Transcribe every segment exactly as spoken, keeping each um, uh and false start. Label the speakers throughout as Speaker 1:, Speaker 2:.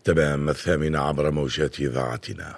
Speaker 1: تمام الثامنة عبر موجات إذاعتنا.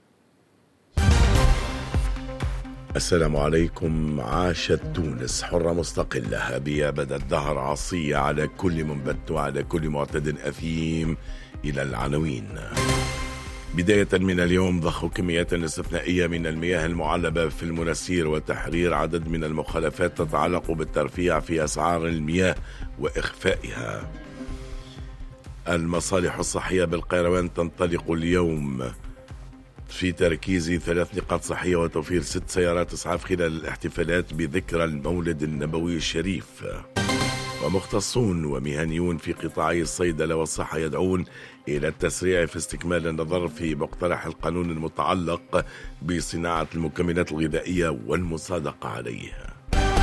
Speaker 1: السلام عليكم. عاشت تونس حرة مستقلة هبية بدا الدهر عصية على كل منبت وعلى كل معتد أثيم. إلى العناوين. بداية من اليوم ضخ كميات استثنائية من المياه المعلبة في المنستير وتحرير عدد من المخالفات تتعلق بالترفيع في أسعار المياه وإخفائها. المصالح الصحية بالقيروان تنطلق اليوم في تركيز ثلاث نقاط صحية وتوفير ست سيارات إسعاف خلال الاحتفالات بذكرى المولد النبوي الشريف. ومختصون ومهنيون في قطاعي الصيدلة والصحة يدعون إلى التسريع في استكمال النظر في مقترح القانون المتعلق بصناعة المكملات الغذائية والمصادقة عليها.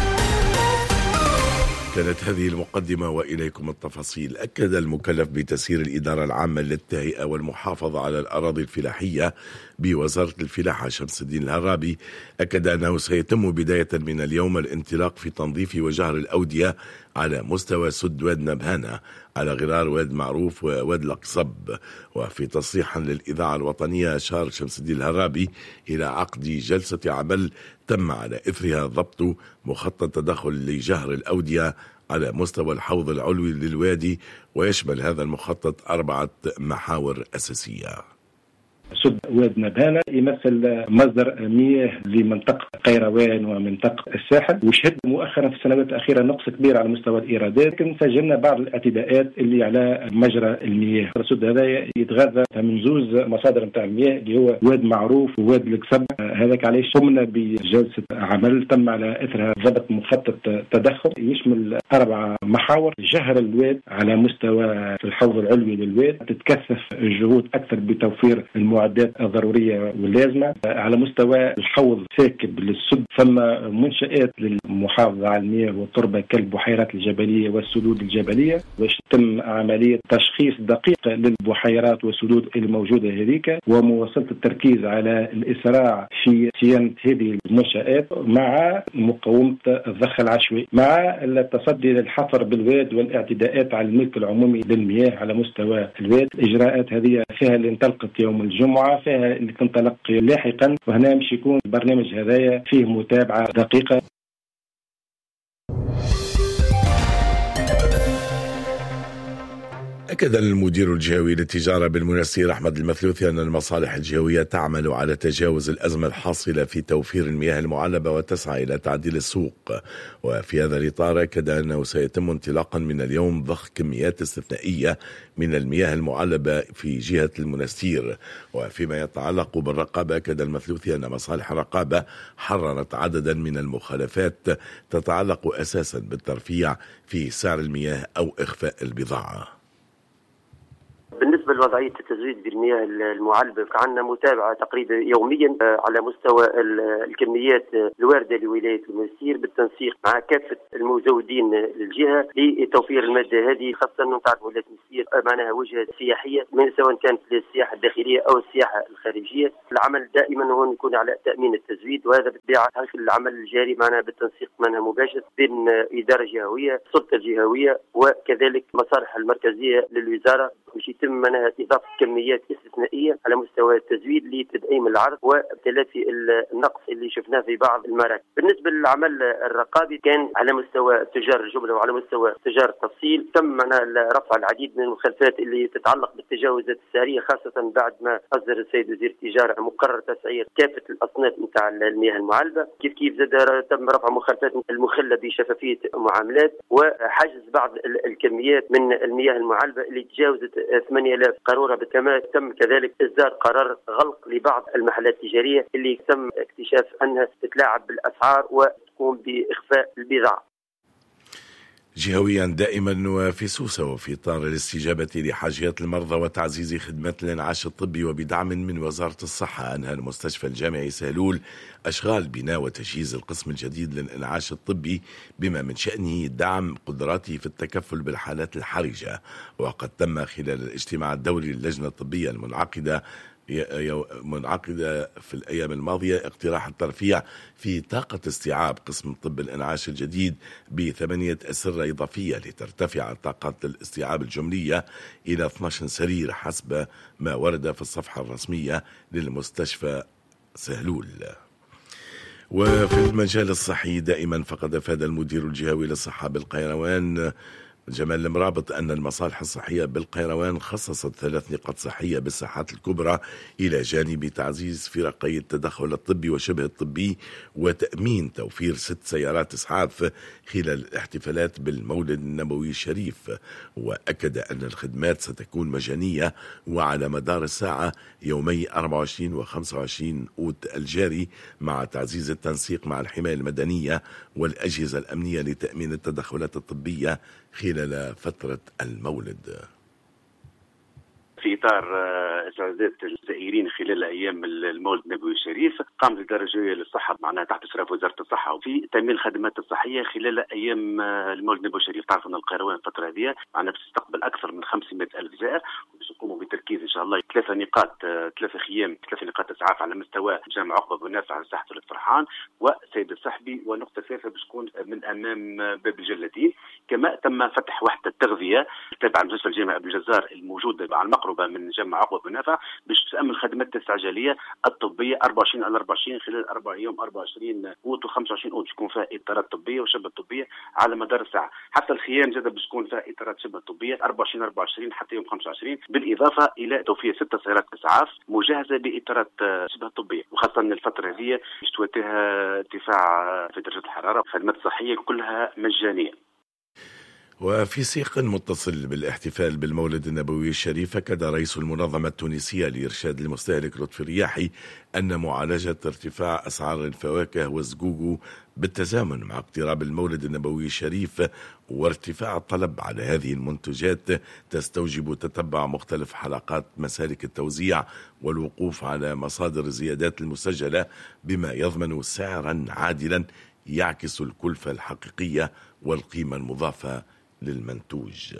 Speaker 1: كانت هذه المقدمة وإليكم التفاصيل. أكد المكلف بتسيير الإدارة العامة للتهيئة والمحافظة على الأراضي الفلاحية بوزارة الفلاحة شمس الدين الهرابي أكد أنه سيتم بداية من اليوم الانطلاق في تنظيف وجهر الأودية على مستوى سد واد نبهانة على غرار واد معروف وواد القصب. وفي تصريح للإذاعة الوطنية أشار شمس الدين الهرابي إلى عقد جلسة عمل تم على إثرها ضبط مخطط تدخل لجهر الأودية على مستوى الحوض العلوي للوادي، ويشمل هذا المخطط أربعة محاور أساسية.
Speaker 2: سد واد نبهانة يمثل مصدر مياه لمنطقة قيروان ومنطقة الساحل، وشهد مؤخرا في السنوات الأخيرة نقص كبير على مستوى الإيرادات، لكن سجلنا بعض الاعتداءات اللي على مجرى المياه. السد هذا يتغذى من زوز مصادر نتاع المياه اللي هو واد معروف وواد القصب. هذاك علاش قمنا بجلسة عمل تم على إثرها ضبط مخطط تدخل يشمل أربع محاور. جهر الواد على مستوى الحوض العلوي للواد، تتكثف الجهود أكثر بتوفير المعدات الضرورية واللازمة. على مستوى الحوض ساكب للسد ثم منشآت للمحافظة على المياه والتربة كالبحيرات الجبلية والسدود الجبلية، باش تتم عملية تشخيص دقيق للبحيرات والسدود الموجودة هذيك، ومواصلة التركيز على الإسراع في صيانة هذه المنشآت مع مقاومة الضخ العشوائي، مع التصدي للحفر بالواد والاعتداءات على الملك العمومي للمياه على مستوى الواد. الإجراءات هذه فيها اللي انطلقت يوم الجمعة، فيها اللي تنطلق لاحقا، وهنا مش يكون البرنامج هذايا فيه متابعة دقيقة.
Speaker 1: أكد المدير الجهوي للتجارة بالمنستير أحمد المثلوثي أن المصالح الجهوية تعمل على تجاوز الأزمة الحاصلة في توفير المياه المعلبة وتسعى إلى تعديل السوق. وفي هذا الإطار أكد أنه سيتم انطلاقا من اليوم ضخ كميات استثنائية من المياه المعلبة في جهة المنستير. وفيما يتعلق بالرقابة أكد المثلوثي أن مصالح الرقابة حررت عددا من المخالفات تتعلق أساسا بالترفيع في سعر المياه أو إخفاء البضاعة.
Speaker 3: بالنسبة لوضعية التزويد بالمياه المعلبة فعندنا متابعة تقريبا يوميا على مستوى الكميات الواردة لولاية المنستير بالتنسيق مع كافة المزودين للجهة لتوفير المادة هذه، خاصة أنه تعرف ولاية المنستير معناها وجهة سياحية، من سواء كانت للسياحة الداخلية أو السياحة الخارجية. العمل دائما هو يكون على تأمين التزويد، وهذا بالطبيعة العمل الجاري معنا بالتنسيق معنا مباشر بين إدارة جهوية، سلطة جهوية، وكذلك مصالح المركزية للوزارة، باش يتم منها إضافة كميات استثنائية على مستوى التزويد لتدعيم العرض وتلافي النقص اللي شفناه في بعض المراكز. بالنسبة للعمل الرقابي كان على مستوى تجار الجملة وعلى مستوى تجار التفصيل تم منها رفع العديد من المخالفات اللي تتعلق بالتجاوزات السعرية، خاصة بعد ما أصدر السيد وزير التجارة مقرر تسعير كافة الأصناف نتاع المياه المعلبة. كيف كيف زاد تم رفع مخالفات المخلة بشفافية معاملات وحجز بعض الكميات من المياه المعلبة اللي تجاوزت ثمانية آلاف قارورة. كما تم كذلك إصدار قرار غلق لبعض المحلات التجارية اللي تم اكتشاف أنها تتلاعب بالأسعار وتقوم بإخفاء البضاعة.
Speaker 1: جهويا دائما وفي سوسة وفي إطار الاستجابة لحاجيات المرضى وتعزيز خدمات الإنعاش الطبي وبدعم من وزارة الصحة، أنهى المستشفى الجامعي سهلول أشغال بناء وتجهيز القسم الجديد للإنعاش الطبي بما من شأنه دعم قدراته في التكفل بالحالات الحرجة. وقد تم خلال الاجتماع الدوري للجنة الطبية المنعقدة منعقدة في الأيام الماضية اقتراح الترفيع في طاقة استيعاب قسم طب الإنعاش الجديد بثمانية أسرة إضافية لترتفع طاقة الاستيعاب الجملية إلى اثني عشر سرير حسب ما ورد في الصفحة الرسمية للمستشفى سهلول. وفي المجال الصحي دائما فقد أفاد المدير الجهوي للصحة بالقيروان جمال المرابط أن المصالح الصحية بالقيروان خصصت ثلاث نقاط صحية بالساحات الكبرى إلى جانب تعزيز فرقي التدخل الطبي وشبه الطبي وتأمين توفير ست سيارات إسعاف خلال الاحتفالات بالمولد النبوي الشريف. وأكد أن الخدمات ستكون مجانية وعلى مدار الساعة يومي أربعة وعشرين و خمسة وعشرين أوت الجاري، مع تعزيز التنسيق مع الحماية المدنية والأجهزة الأمنية لتأمين التدخلات الطبية خلال فترة المولد.
Speaker 4: في إطار إسعادات الزائرين خلال أيام المولد النبوي الشريف، قامت الإدارة الجوية للصحة معناها تحت إشراف وزارة الصحة في تأمين الخدمات الصحية خلال أيام المولد النبوي الشريف. تعرف أن القيروان الفترة هذه معناها تستقبل أكثر من خمسمائة ألف زائر، وباش يقوموا بتركيز إن شاء الله ثلاثة نقاط ثلاثة خيام ثلاثة نقاط إسعاف على مستوى جامع عقبة بن نافع على ساحة الفرحان وسيد الصحبي، ونقطة ثالثة باش تكون من أمام باب الجلاتين. كما تم فتح وحدة تغذية تابعة لمستشفى الجامع أبو الجزار الموجودة على المقربة من جامع عقبة بن نافع باش تأمن الخدمات الاستعجالية الطبية أربعة وعشرين على أربعة وعشرين خلال أربع يوم أربعة وعشرين أوت و25 أوت تكون فيها إطارات طبية وشبه طبية على مدار الساعة. حتى الخيام زاد باش تكون فيها إطارات شبه طبية أربعة وعشرين أربعة وعشرين حتى يوم خمسة وعشرين، بالإضافة إلى توفير ستة سيارات إسعاف مجهزة بإطارات شبه طبية. وخاصة أن الفترة هذه اشتوتها ارتفاع في درجة الحرارة، الخدمات الصحية كلها مجانية.
Speaker 1: وفي سياق متصل بالاحتفال بالمولد النبوي الشريف، أكد رئيس المنظمة التونسية لإرشاد المستهلك لطفي الرياحي أن معالجة ارتفاع أسعار الفواكه والزقوق بالتزامن مع اقتراب المولد النبوي الشريف وارتفاع الطلب على هذه المنتجات تستوجب تتبع مختلف حلقات مسالك التوزيع والوقوف على مصادر الزيادات المسجلة بما يضمن سعرا عادلا يعكس الكلفة الحقيقية والقيمة المضافة للمنتوج.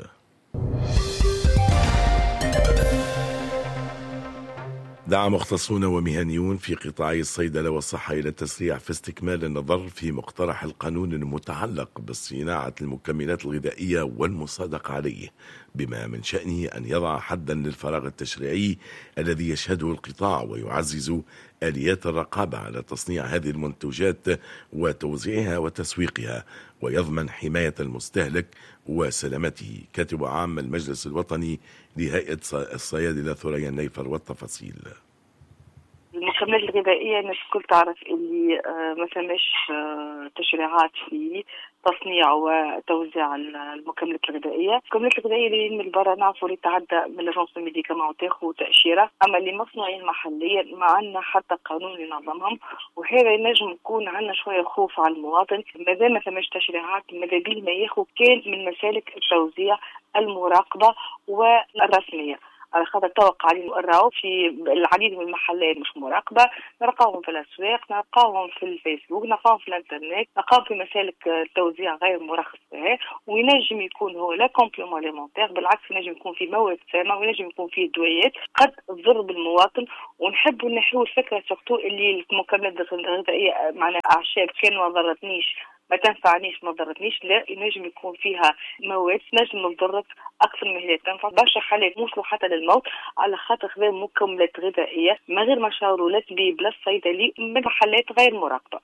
Speaker 1: دعا مختصون ومهنيون في قطاع الصيدلة والصحة إلى التسريع في استكمال النظر في مقترح القانون المتعلق بصناعة المكملات الغذائية والمصادقة عليه، بما من شأنه أن يضع حدا للفراغ التشريعي الذي يشهده القطاع ويعزز آليات الرقابة على تصنيع هذه المنتوجات وتوزيعها وتسويقها، ويضمن حماية المستهلك وسلامته. كاتب عام المجلس الوطني لهيئة الصيادلة ثريا النيفر والتفاصيل.
Speaker 5: المكملات الغذائية الناس الكل تعرف اللي ما ثماش تشريعات في تصنيع وتوزيع المكملات الغذائية. المكملات الغذائية اللي من برا نعرفوا اللي تعدى من لجنة الميديكامون وتاخذ تأشيرة، أما اللي مصنوعين محليا ما عندنا حتى قانون ينظمهم، وهذا ينجم يكون عندنا شوية خوف على المواطن. ماذا ما ثماش تشريعات ماذا بيه ما ياخذ كان من مسالك التوزيع المراقبة والرسمية، على خاطر توقع عليهم الراو في العديد من المحلات مش مراقبة، نلقاهم في الأسواق، نلقاهم في الفيسبوك، نلقاهم في الانترنت، نلقاهم في مسالك التوزيع غير مرخص فيها، وينجم يكون هو لا كومبليمون اليمونتير، بالعكس ينجم يكون فيه مواد سامة وينجم يكون فيه دويات قد تضر بالمواطن. ونحب نحيو الفكرة سورتو اللي المكملات الغذائية معناها أعشاب كان ما ضرتنيش ما تنفعنيش ما ضرتنيش، لا ينجم يكون فيها مواد نجم تضرك اكثر من هي تنفع. برشا حالات موصلوا حتى للموت على خاطر خذا مكملات غذائيه من غير ما شاوروا لا طبيب لا صيدلي من محلات غير مراقبه.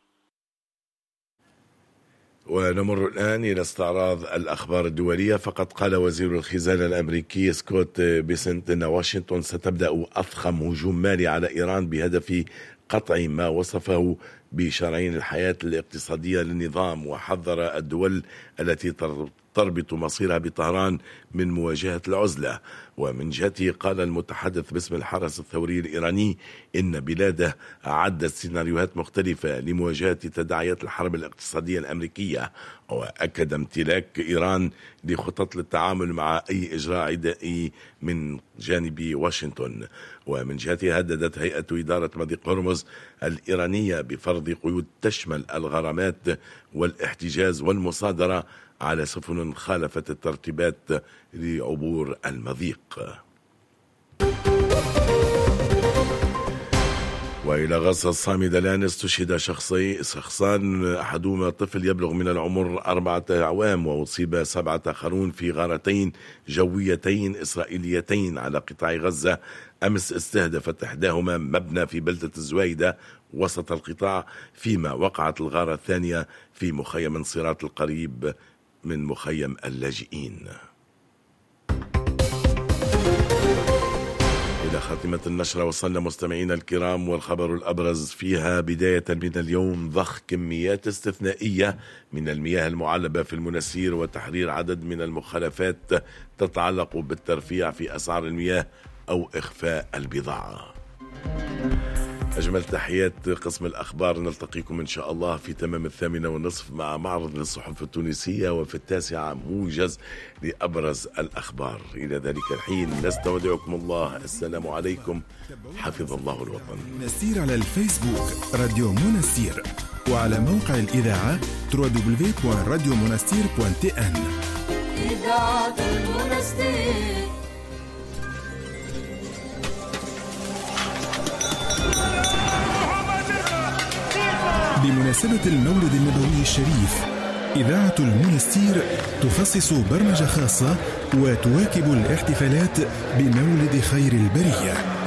Speaker 1: ونمر الآن إلى استعراض الأخبار الدولية. فقد قال وزير الخزانة الأمريكي سكوت بيسنت أن واشنطن ستبدأ أضخم هجوم مالي على إيران بهدف قطع ما وصفه بشرايين الحياة الاقتصادية للنظام، وحذر الدول التي تربط مصيرها بطهران من مواجهة العزلة. ومن جهته قال المتحدث باسم الحرس الثوري الإيراني إن بلاده أعدت سيناريوهات مختلفة لمواجهة تداعيات الحرب الاقتصادية الأمريكية، وأكد امتلاك إيران لخطط للتعامل مع أي إجراء عدائي من جانب واشنطن. ومن جهته هددت هيئة إدارة مضيق هرمز الإيرانية بفرض قيود تشمل الغرامات والاحتجاز والمصادرة على سفن خالفت الترتيبات لعبور المضيق. وإلى غزة الصامدة الآن استشهد شخصي شخصان أحدهما طفل يبلغ من العمر أربعة أعوام، وأصيب سبعة آخرون في غارتين جويتين إسرائيليتين على قطاع غزة أمس. استهدفت إحداهما مبنى في بلدة الزويدة وسط القطاع، فيما وقعت الغارة الثانية في مخيم انصراط القريب من مخيم اللاجئين. إلى خاتمة النشرة وصلنا مستمعينا الكرام، والخبر الأبرز فيها بداية من اليوم ضخ كميات استثنائية من المياه المعلبة في المنستير وتحرير عدد من المخالفات تتعلق بالترفيع في أسعار المياه أو إخفاء البضاعة. أجمل تحيات قسم الأخبار، نلتقيكم إن شاء الله في تمام الثامنة والنصف مع معرض للصحف التونسية، وفي التاسعة موجز لأبرز الأخبار. إلى ذلك الحين نستودعكم الله، السلام عليكم، حفظ الله الوطن.
Speaker 6: منستير على الفيسبوك راديو منستير، وعلى موقع الإذاعة دبليو دبليو دبليو دوت راديو منستير دوت تي إن. إذاعة المنستير. بمناسبة المولد النبوي الشريف، إذاعة المنستير تخصص برمجة خاصة وتواكب الاحتفالات بمولد خير البرية.